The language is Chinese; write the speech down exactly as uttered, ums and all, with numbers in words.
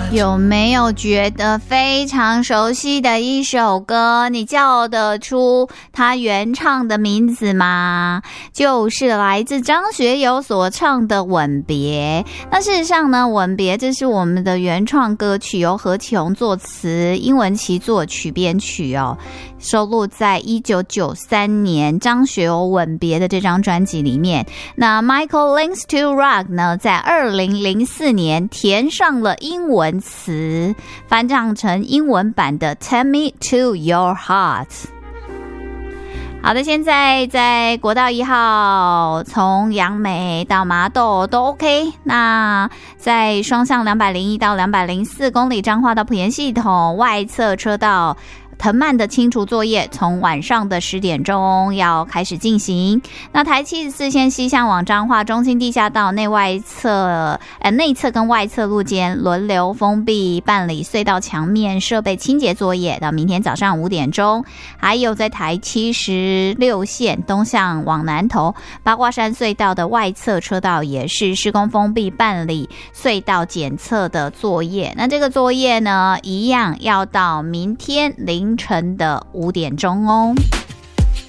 有没有觉得非常熟悉的一首歌？你叫得出他原唱的名字吗？就是来自张学友所唱的《吻别》。那事实上呢，《吻别》这是我们的原创歌曲，由何启宏作词，殷文琪作曲编曲哦，收录在一九九三年张学友《吻别》的这张专辑里面。那 Michael Links to Rock 呢，在二零零四年填上了英文词，翻唱成英文版的 Take Me to Your Heart。 好的，现在在国道一号从杨梅到麻豆都 OK。 那在双向两百零一到两百零四公里彰化到埔盐系统外侧车道藤蔓的清除作业从晚上的十点钟要开始进行。那台七十四线西向往彰化中清地下道内外侧呃内侧跟外侧路间轮流封闭办理隧道墙面设备清洁作业到明天早上五点钟。还有在台七十六线东向往南投八卦山隧道的外侧车道也是施工封闭办理隧道检测的作业。那这个作业呢，一样要到明天零凌晨的五点钟哦。